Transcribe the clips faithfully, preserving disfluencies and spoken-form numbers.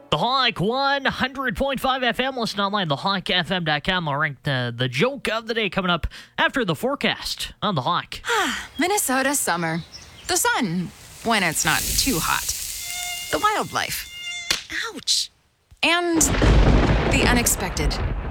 The Hawk, one hundred point five F M. Listen online, the hawk f m dot com. I'll rank the, the joke of the day coming up after the forecast on The Hawk. Minnesota summer. The sun, when it's not too hot. The wildlife. Ouch. And the unexpected.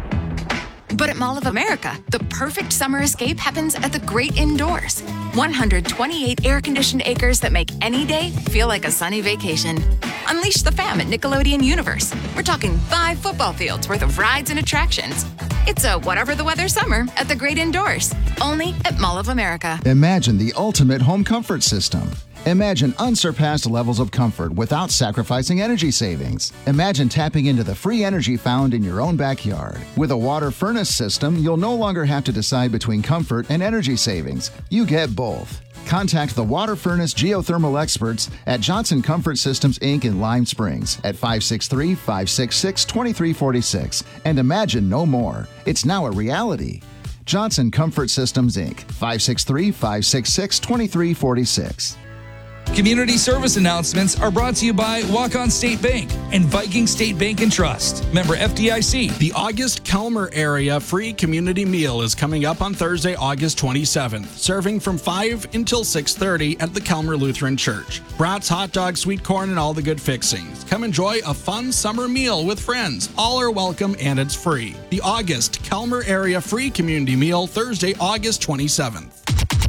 But at Mall of America, the perfect summer escape happens at the great indoors. one hundred twenty-eight air-conditioned acres that make any day feel like a sunny vacation. Unleash the fam at Nickelodeon Universe. We're talking five football fields worth of rides and attractions. It's a whatever the weather summer at the great indoors. Only at Mall of America. Imagine the ultimate home comfort system. Imagine unsurpassed levels of comfort without sacrificing energy savings. Imagine tapping into the free energy found in your own backyard. With a water furnace system, you'll no longer have to decide between comfort and energy savings. You get both. Contact the Water Furnace Geothermal experts at Johnson Comfort Systems, Incorporated in Lime Springs at five six three, five six six, two three four six and imagine no more. It's now a reality. Johnson Comfort Systems, Incorporated, five six three, five six six, two three four six. Community service announcements are brought to you by Walk-On State Bank and Viking State Bank and Trust. Member F D I C. The August Kelmer area free community meal is coming up on Thursday, August twenty-seventh, serving from five until six thirty at the Kelmer Lutheran Church. Brats, hot dogs, sweet corn, and all the good fixings. Come enjoy a fun summer meal with friends. All are welcome and it's free. The August Kelmer area free community meal, Thursday, August twenty-seventh.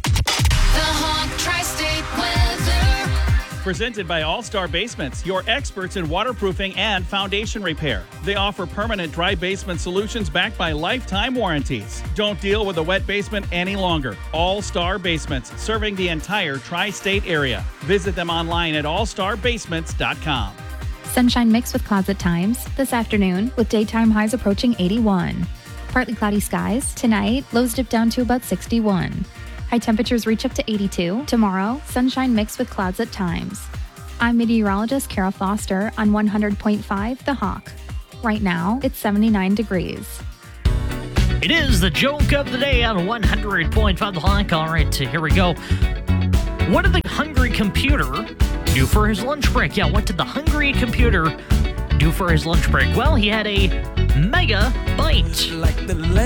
The Hawk Tri-State Weather. Presented by All-Star Basements, your experts in waterproofing and foundation repair. They offer permanent dry basement solutions backed by lifetime warranties. Don't deal with a wet basement any longer. All-Star Basements, serving the entire tri-state area. Visit them online at all star basements dot com. Sunshine mixed with clouds at times this afternoon, with daytime highs approaching eighty-one. Partly cloudy skies. Tonight, lows dip down to about sixty-one. High temperatures reach up to eighty-two. Tomorrow, sunshine mixed with clouds at times. I'm meteorologist Kara Foster on one hundred point five The Hawk. Right now, it's seventy-nine degrees. It is the joke of the day on one hundred point five The Hawk. All right, here we go. What did the hungry computer do for his lunch break? Yeah, what did the hungry computer do for his lunch break? Well, he had a mega bite. Like the